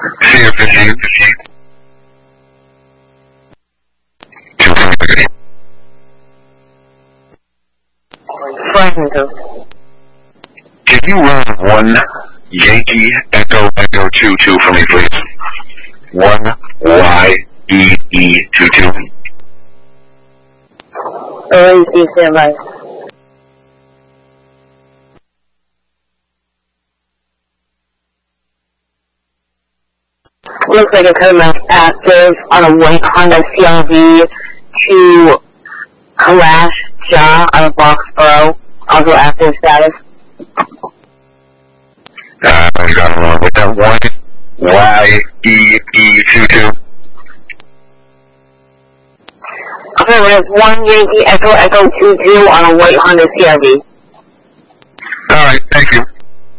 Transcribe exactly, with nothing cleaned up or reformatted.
Sierra fifteen. two three. Can you run one Yankee Echo Echo two two for me, please? One Y E E two two. Alright, you stand by. Looks like a Codemac active on a white Honda C R V to Kalash Jah on a Foxborough. Also active status. Uh, I got along with that one Y E E two two. Okay, there's one Yankee Echo Echo two two on a white Honda C R V. Alright, thank you.